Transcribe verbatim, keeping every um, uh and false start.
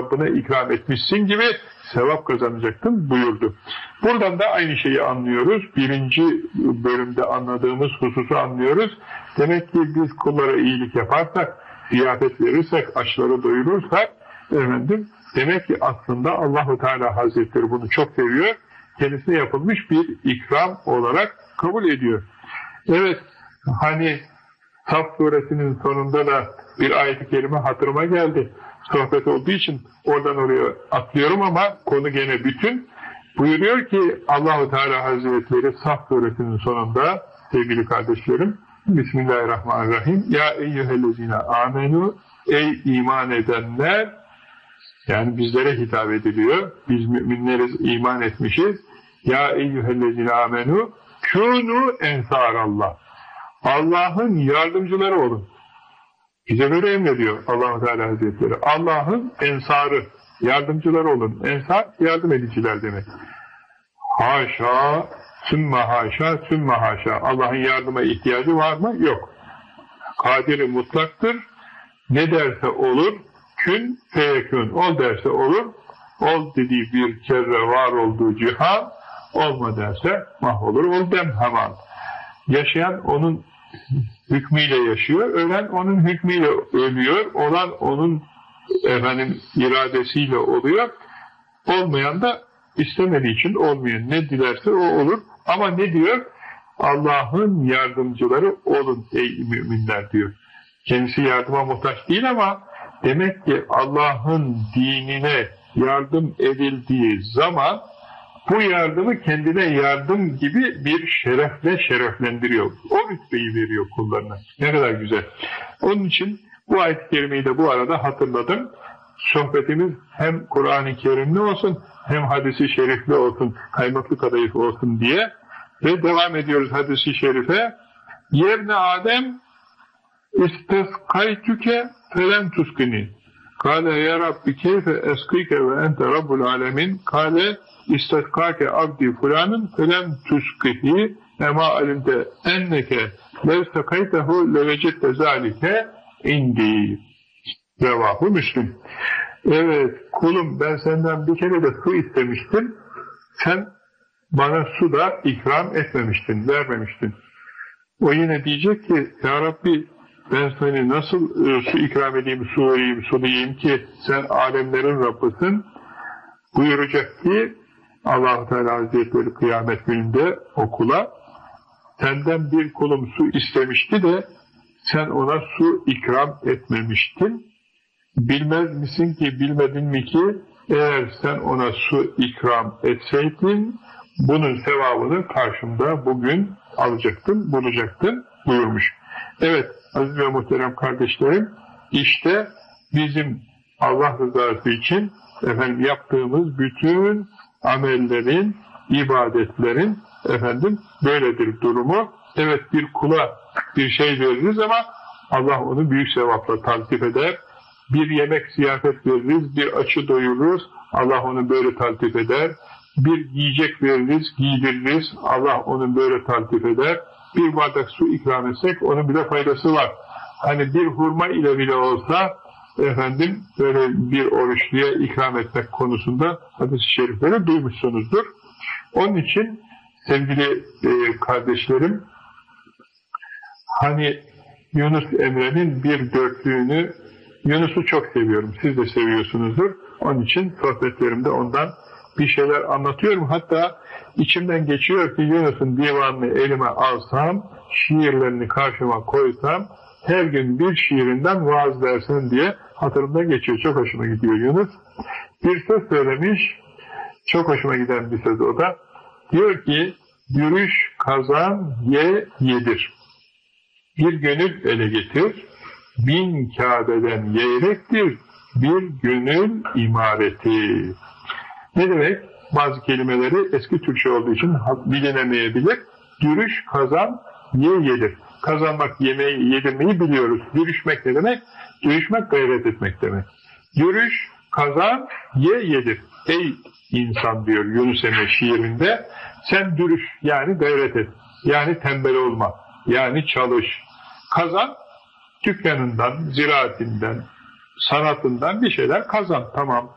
Rabbine ikram etmişsin gibi sevap kazanacaktın buyurdu. Buradan da aynı şeyi anlıyoruz. Birinci bölümde anladığımız hususu anlıyoruz. Demek ki biz kullara iyilik yaparsak, ziyafet verirsek, açları doyurursak, efendim, demek ki aslında Allah-u Teala Hazretleri bunu çok seviyor. Kendisine yapılmış bir ikram olarak kabul ediyor. Evet, hani Saf suresinin sonunda da bir ayet-i kerime hatırıma geldi. Sohbet olduğu için oradan oraya atlıyorum ama konu gene bütün. Buyuruyor ki Allah-u Teala Hazretleri Saf suresinin sonunda, sevgili kardeşlerim, Bismillahirrahmanirrahim. Ya eyyühellezine amenu, ey iman edenler, yani bizlere hitap ediliyor. Biz müminleriz, iman etmişiz. Ya eyyühellezine amenu, kûnû ensarallah. Allah'ın yardımcıları olun. Bize böyle emrediyor Allah-u Teala Hazretleri. Allah'ın ensarı, yardımcıları olun. Ensar, yardım ediciler demek. Haşa, sümme haşa, sümme haşa. Allah'ın yardıma ihtiyacı var mı? Yok. Kadiri mutlaktır. Ne derse olur, kün feyekün. Ol derse olur, ol dediği bir kere var olduğu cihan, olma derse mahvolur, ol dem hemen. Yaşayan onun hükmüyle yaşıyor, ölen onun hükmüyle ölüyor, olan onun efendim iradesiyle oluyor, olmayan da istemediği için olmuyor. Ne dilerse o olur. Ama ne diyor? Allah'ın yardımcıları olun ey müminler diyor. Kendisi yardıma muhtaç değil ama demek ki Allah'ın dinine yardım edildiği zaman bu yardımı kendine yardım gibi bir şerefle şereflendiriyor. O rütbeyi veriyor kullarına. Ne kadar güzel. Onun için bu ayet-i kerimeyi de bu arada hatırladım. Sohbetimiz hem Kur'an-ı Kerimli olsun, hem hadisi şerifli olsun, kaymaklı kadayıf olsun diye ve devam ediyoruz hadisi şerife. Yebne Adem isteskaytüke felem tuskini. Kale ya Rabbi keyfe eskike ve ente Rabbul alemin. Kale isteskake abdi fulanın felem tuskihi ema alimte enneke levstakaytehu levecette zalike indi. Revahu Müslüm. Evet kulum, ben senden bir kere de su istemiştim. Sen bana su da ikram etmemiştin, vermemiştin. O yine diyecek ki ya Rabbi ben seni nasıl e, su ikram edeyim, su vereyim, su diyeyim ki sen alemlerin Rabbısın. Buyuracak ki Allah-u Teala Hazretleri kıyamet gününde o kula, senden bir kulum su istemişti de sen ona su ikram etmemiştin. Bilmez misin ki, bilmedin mi ki eğer sen ona su ikram etseydin bunun sevabını karşımda bugün alacaktın, bulacaktın buyurmuş. Evet aziz ve muhterem kardeşlerim, işte bizim Allah rızası için efendim yaptığımız bütün amellerin, ibadetlerin efendim böyledir durumu. Evet bir kula bir şey veririz ama Allah onu büyük sevapla taltif eder. Bir yemek ziyafet veririz, bir açı doyururuz, Allah onu böyle taltif eder. Bir yiyecek veririz, giydiririz, Allah onu böyle taltif eder. Bir bardak su ikram etsek onun bile faydası var. Hani bir hurma ile bile olsa efendim böyle bir oruçluya ikram etmek konusunda hadis-i şerifleri duymuşsunuzdur. Onun için sevgili e, kardeşlerim, hani Yunus Emre'nin bir dörtlüğünü, Yunus'u çok seviyorum, siz de seviyorsunuzdur. Onun için sohbetlerimde ondan bir şeyler anlatıyorum. Hatta içimden geçiyor ki Yunus'un divanını elime alsam, şiirlerini karşıma koysam, her gün bir şiirinden vaaz versin diye hatırımdan geçiyor. Çok hoşuma gidiyor Yunus. Bir söz söylemiş, çok hoşuma giden bir söz o da. Diyor ki, yürüş kazan ye yedir. Bir gönül ele getir, bin Kabe'den yeyrektir, bir gönül imareti. Ne demek? Bazı kelimeleri eski Türkçe olduğu için bilinemeyebilir. Dürüş, kazan, ye, yedir. Kazanmak, yemeği, yedirmeyi biliyoruz. Dürüşmek ne demek? Dürüşmek, gayret etmek demek. Dürüş, kazan, ye, yedir. Ey insan diyor Yunus Emre şiirinde, sen dürüş, yani gayret et. Yani tembel olma. Yani çalış. Kazan, dükkanından, ziraatinden, sanatından bir şeyler kazan. Tamam.